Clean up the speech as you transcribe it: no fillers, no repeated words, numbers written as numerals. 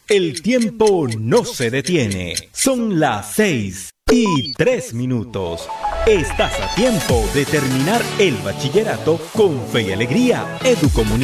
El tiempo no se detiene. Son las 6:03. Estás a tiempo de terminar el bachillerato con fe y alegría. Educomunicación.